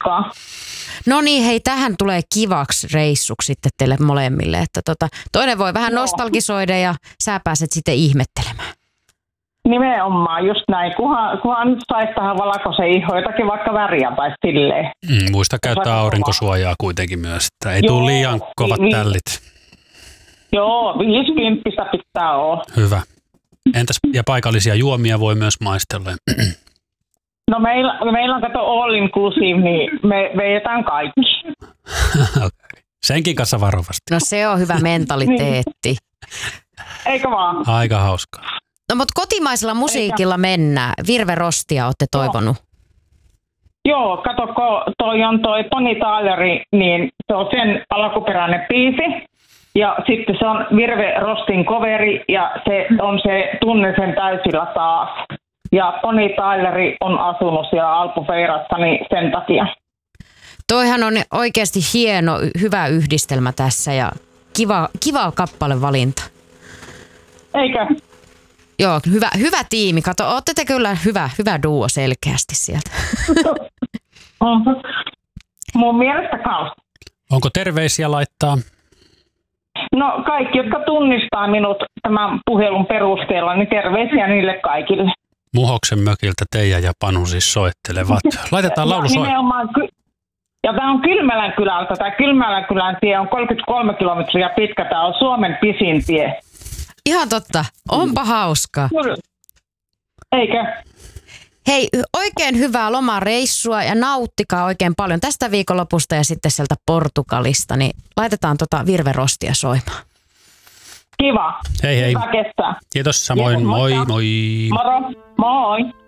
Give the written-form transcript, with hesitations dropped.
hauskaa. No niin, hei, tähän tulee kivaksi reissuksi sitten teille molemmille. Että toinen voi vähän nostalgisoida ja sä pääset sitten ihmettelemään. Nimenomaan, just näin. Kunhan nyt saisi tähän valkoisen ihoon jotakin vaikka väriä tai silleen. Muista käyttää aurinkosuojaa kuitenkin myös, että ei tule liian kovat tällit. Joo, 50 pitää olla. Hyvä. Entäs ja paikallisia juomia voi myös maistella? No meillä on kato all inclusive, niin me vedetään kaikki. Okay. Senkin kanssa varovasti. No se on hyvä mentaliteetti. Eikö vaan? Aika hauskaa. No mutta kotimaisella musiikilla mennään. Virve Rostia olette toivonut. Joo, kato, kun toi on toi Bonnie Tyler, niin se on sen alkuperäinen biisi. Ja sitten se on Virve Rostin coveri ja se on se Tunne sen täysillä taas. Ja Bonnie Tyler on asunut siellä Albufeirassa, niin sen takia. Toihan on oikeasti hieno, hyvä yhdistelmä tässä ja kiva kappalevalinta. Eikö? Joo, hyvä tiimi. Kato, ootte te kyllä hyvä duo selkeästi sieltä. Mun mielestä kanssa. Onko terveisiä laittaa? No kaikki, jotka tunnistaa minut tämän puhelun perusteella, niin terveisiä niille kaikille. Muhoksen mökiltä Teija ja Panu siis soittelevat. Laitetaan laulu soimaan. Ja tämä on Kylmälän kylältä. Tämä Kylmälän kylän tie on 33 kilometriä pitkä. Tämä on Suomen pisin tie. Ihan totta. Onpa hauskaa. Kyllä. Eikö? Hei, oikein hyvää lomareissua ja nauttikaa oikein paljon tästä viikonlopusta ja sitten sieltä Portugalista. Niin laitetaan Virve Rostia soimaan. Kiva. Hei hei. Hyvä kestää. Kiitos samoin. Moi moi. Moro. Moi.